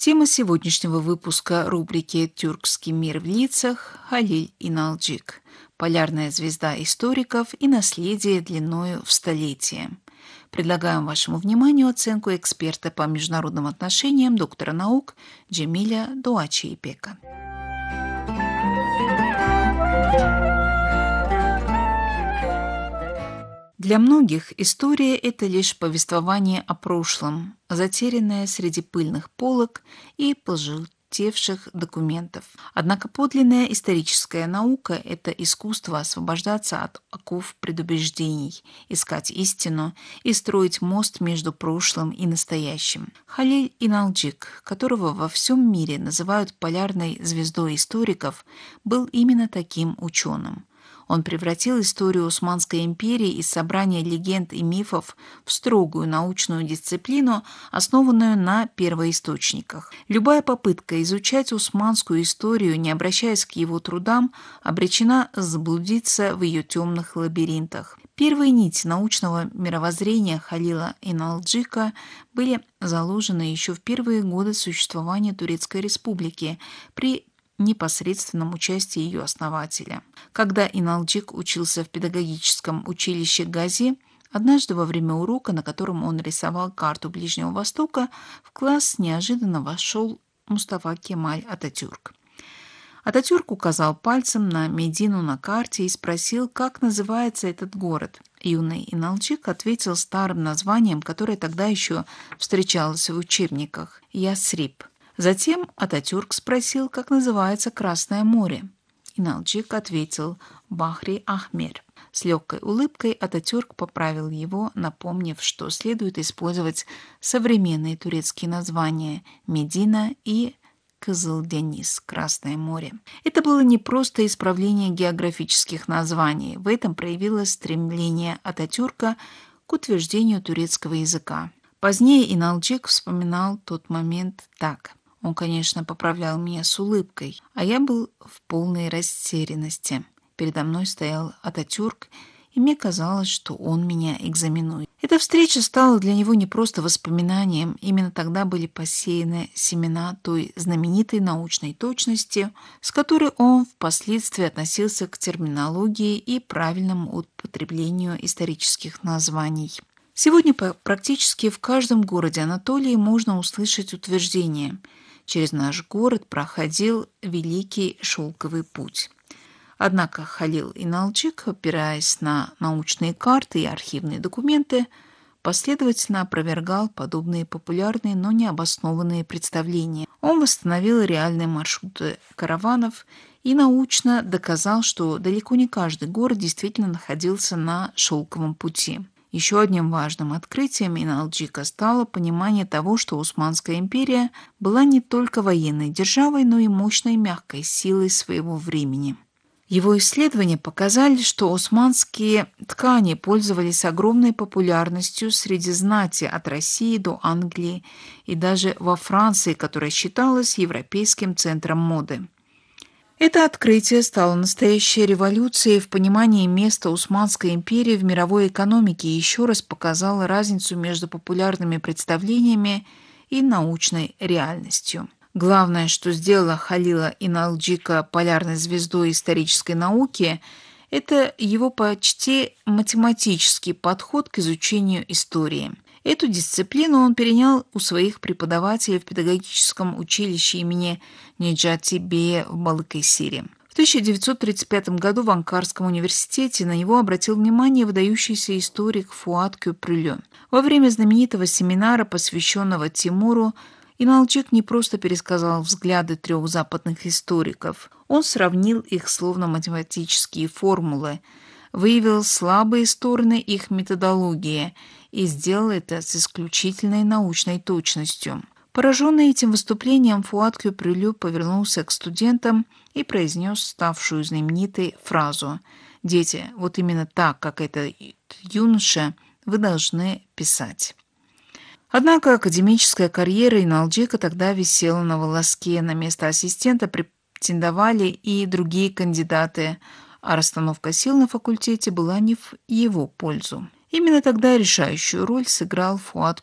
Тема сегодняшнего выпуска рубрики «Тюркский мир в лицах» Халиль Иналджик. Полярная звезда историков и наследие длиною в столетие. Предлагаем вашему вниманию оценку эксперта по международным отношениям, доктора наук Джемиля Дуачи-Ипека. Для многих история – это лишь повествование о прошлом, затерянное среди пыльных полок и пожелтевших документов. Однако подлинная историческая наука – это искусство освобождаться от оков предубеждений, искать истину и строить мост между прошлым и настоящим. Халиль Иналджик, которого во всем мире называют полярной звездой историков, был именно таким ученым. Он превратил историю Османской империи из собрания легенд и мифов в строгую научную дисциплину, основанную на первоисточниках. Любая попытка изучать османскую историю, не обращаясь к его трудам, обречена заблудиться в ее темных лабиринтах. Первые нити научного мировоззрения Халила Иналджика были заложены еще в первые годы существования Турецкой республики при непосредственном участии ее основателя. Когда Иналджик учился в педагогическом училище Гази, однажды во время урока, на котором он рисовал карту Ближнего Востока, в класс неожиданно вошел Мустафа Кемаль Ататюрк. Ататюрк указал пальцем на Медину на карте и спросил, как называется этот город. Юный Иналджик ответил старым названием, которое тогда еще встречалось в учебниках – Ясриб. Затем Ататюрк спросил, как называется Красное море. Иналджик ответил «Бахри-Ахмер». С легкой улыбкой Ататюрк поправил его, напомнив, что следует использовать современные турецкие названия «Медина» и Кызылдениз – Красное море. Это было не просто исправление географических названий. В этом проявилось стремление Ататюрка к утверждению турецкого языка. Позднее Иналджик вспоминал тот момент так. Он, конечно, поправлял меня с улыбкой, а я был в полной растерянности. Передо мной стоял Ататюрк, и мне казалось, что он меня экзаменует. Эта встреча стала для него не просто воспоминанием. Именно тогда были посеяны семена той знаменитой научной точности, с которой он впоследствии относился к терминологии и правильному употреблению исторических названий. Сегодня практически в каждом городе Анатолии можно услышать утверждение: через наш город проходил Великий Шелковый путь. Однако Халил Иналджик, опираясь на научные карты и архивные документы, последовательно опровергал подобные популярные, но необоснованные представления. Он восстановил реальные маршруты караванов и научно доказал, что далеко не каждый город действительно находился на Шелковом пути. Еще одним важным открытием Иналджика стало понимание того, что Османская империя была не только военной державой, но и мощной мягкой силой своего времени. Его исследования показали, что османские ткани пользовались огромной популярностью среди знати от России до Англии и даже во Франции, которая считалась европейским центром моды. Это открытие стало настоящей революцией в понимании места Османской империи в мировой экономике и еще раз показало разницу между популярными представлениями и научной реальностью. Главное, что сделало Халила Иналджика полярной звездой исторической науки, это его почти математический подход к изучению истории. Эту дисциплину он перенял у своих преподавателей в педагогическом училище имени Неджати Бея в Балыкесире. В 1935 году в Анкарском университете на него обратил внимание выдающийся историк Фуат Köprülü. Во время знаменитого семинара, посвященного Тимуру, Иналджик не просто пересказал взгляды 3 западных историков. Он сравнил их словно математические формулы, выявил слабые стороны их методологии и сделал это с исключительной научной точностью. Пораженный этим выступлением, Фуат Köprülü повернулся к студентам и произнес ставшую знаменитой фразу: «Дети, вот именно так, как этот юноша, вы должны писать». Однако академическая карьера Иналджика тогда висела на волоске. На место ассистента претендовали и другие кандидаты, а расстановка сил на факультете была не в его пользу. Именно тогда решающую роль сыграл Фуат